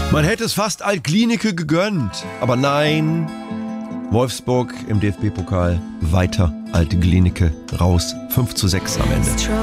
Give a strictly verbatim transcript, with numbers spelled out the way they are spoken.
Man hätte es fast Alt-Glienicke gegönnt, aber nein. Wolfsburg im D F B-Pokal weiter. Alte Glienicke raus. fünf zu sechs am Ende.